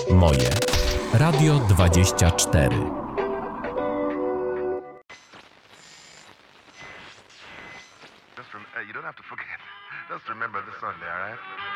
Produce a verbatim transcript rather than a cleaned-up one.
Moje Radio dwadzieścia cztery. Just rem- hey, you don't have to forget. Just remember this Sunday, all right?